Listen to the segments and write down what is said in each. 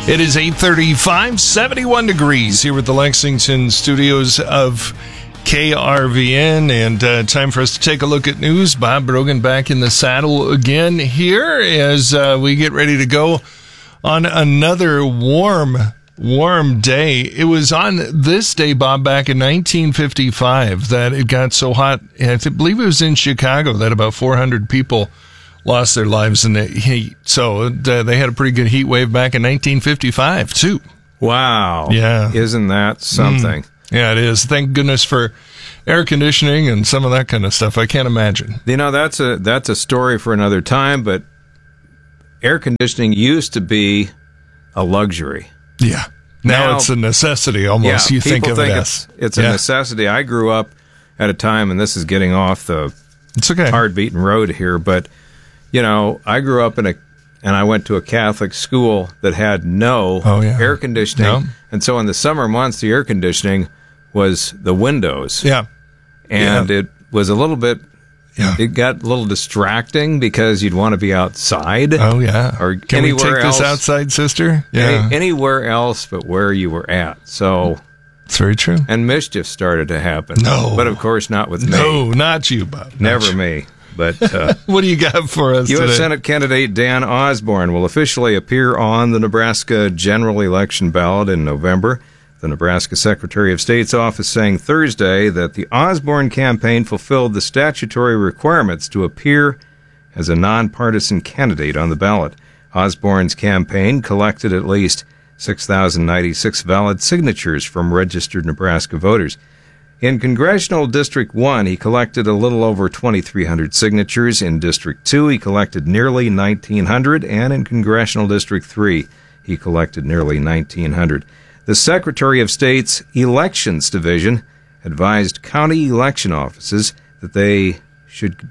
It is 8:35, 71 degrees here with the Lexington studios of KRVN, and time for us to take a look at news. Bob Brogan back in the saddle again here as we get ready to go on another warm day. It was on this day, Bob, back in 1955 that it got so hot. I believe it was in Chicago that about 400 people lost their lives in the heat. So they had a pretty good heat wave back in 1955, too. Wow. Yeah. Isn't that something? Yeah, it is. Thank goodness for air conditioning and some of that kind of stuff. I can't imagine. You know, that's a story for another time, but air conditioning used to be a luxury. Yeah. Now it's a necessity almost. Yeah, you think of it as. It's a necessity. I grew up at a time, and this is getting off the hard-beaten road here, but you know, I grew up and I went to a Catholic school that had no air conditioning. No. And so in the summer months, the air conditioning was the windows. Yeah. And it was a little bit, it got a little distracting because you'd want to be outside. Oh, yeah. Or Can we take this outside, sister? Yeah. Anywhere else but where you were at. So it's very true. And mischief started to happen. No. But of course not with me. No, not you, Bob. Never me. But what do you got for us U.S. today? Senate candidate Dan Osborne will officially appear on the Nebraska general election ballot in November. The Nebraska Secretary of State's office saying Thursday that the Osborne campaign fulfilled the statutory requirements to appear as a nonpartisan candidate on the ballot. Osborne's campaign collected at least 6,096 valid signatures from registered Nebraska voters. In Congressional District 1, he collected a little over 2,300 signatures. In District 2, he collected nearly 1,900. And in Congressional District 3, he collected nearly 1,900. The Secretary of State's Elections Division advised county election offices that they should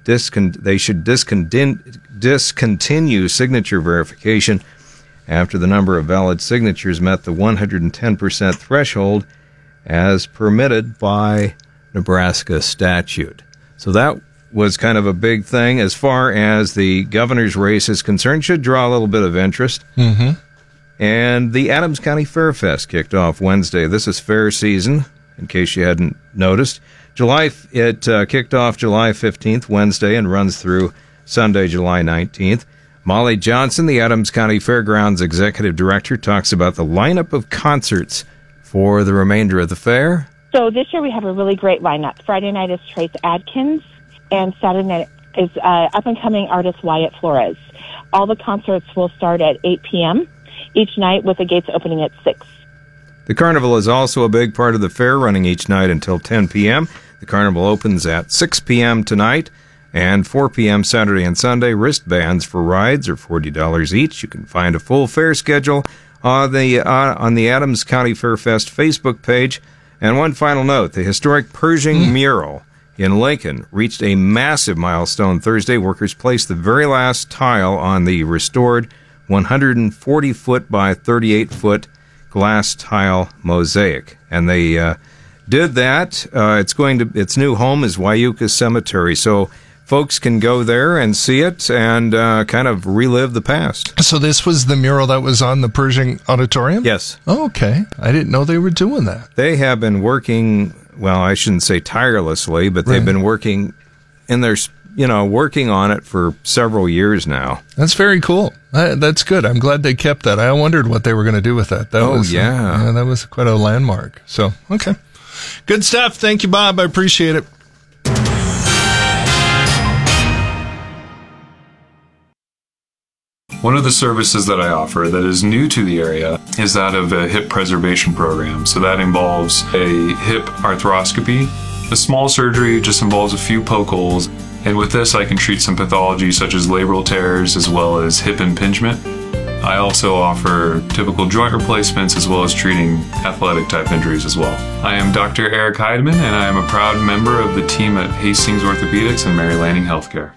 discontinue signature verification after the number of valid signatures met the 110% threshold as permitted by Nebraska statute. So that was kind of a big thing as far as the governor's race is concerned. Should draw a little bit of interest. Mm-hmm. And the Adams County Fair Fest kicked off Wednesday. This is fair season, in case you hadn't noticed. It kicked off July 15th, Wednesday, and runs through Sunday, July 19th. Molly Johnson, the Adams County Fairgrounds Executive Director, talks about the lineup of concerts for the remainder of the fair. So this year we have a really great lineup. Friday night is Trace Adkins, and Saturday night is up-and-coming artist Wyatt Flores. All the concerts will start at 8 p.m. each night, with the gates opening at 6. The carnival is also a big part of the fair, running each night until 10 p.m. The carnival opens at 6 p.m. tonight and 4 p.m. Saturday and Sunday. Wristbands for rides are $40 each. You can find a full fair schedule on the Adams County Fair Fest Facebook page. And one final note, the historic Pershing mural in Lincoln reached a massive milestone Thursday. Workers placed the very last tile on the restored 140-foot by 38-foot glass tile mosaic. And they did that. Its new home is Wyuka Cemetery. So folks can go there and see it and kind of relive the past. So this was the mural that was on the Pershing Auditorium? Yes. Oh, okay. I didn't know they were doing that. They have been working, well, I shouldn't say tirelessly, but they've been working in their, working on it for several years now. That's very cool. That's good. I'm glad they kept that. I wondered what they were going to do with that. That was quite a landmark. So, okay. Good stuff. Thank you, Bob. I appreciate it. One of the services that I offer that is new to the area is that of a hip preservation program. So that involves a hip arthroscopy. The small surgery just involves a few poke holes. And with this, I can treat some pathology such as labral tears as well as hip impingement. I also offer typical joint replacements as well as treating athletic type injuries as well. I am Dr. Eric Heidemann, and I am a proud member of the team at Hastings Orthopedics and Mary Lanning Healthcare.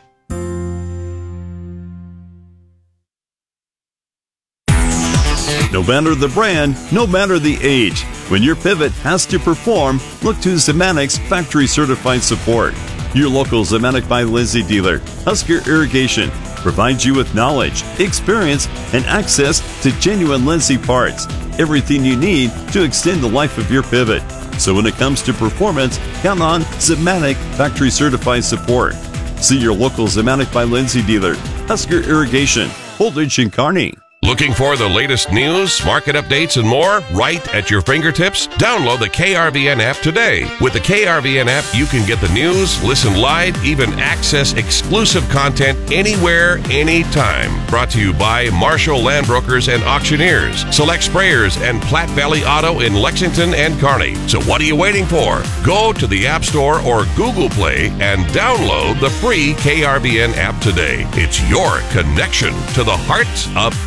No matter the brand, no matter the age, when your pivot has to perform, look to Zemanic's factory certified support. Your local Zemanic by Lindsay dealer, Husker Irrigation, provides you with knowledge, experience, and access to genuine Lindsay parts. Everything you need to extend the life of your pivot. So when it comes to performance, count on Zimmatic factory certified support. See your local Zimmatic by Lindsay dealer, Husker Irrigation, Holdridge and Kearney. Looking for the latest news, market updates, and more right at your fingertips? Download the KRVN app today. With the KRVN app, you can get the news, listen live, even access exclusive content anywhere, anytime. Brought to you by Marshall Land Brokers and Auctioneers, Select Sprayers, and Platte Valley Auto in Lexington and Kearney. So what are you waiting for? Go to the App Store or Google Play and download the free KRVN app today. It's your connection to the heart of